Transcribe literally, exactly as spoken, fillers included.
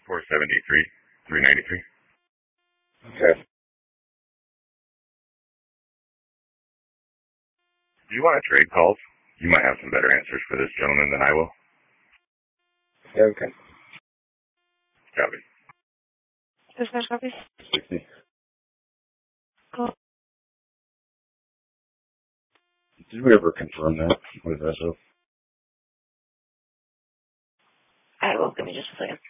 four seventy-three, three ninety-three. Okay. Do you want to trade calls? You might have some better answers for this gentleman than I will. Yeah, okay. Copy. Dispatch copy. sixty. Cool. Did we ever confirm that with S O? I will. Give me just a second.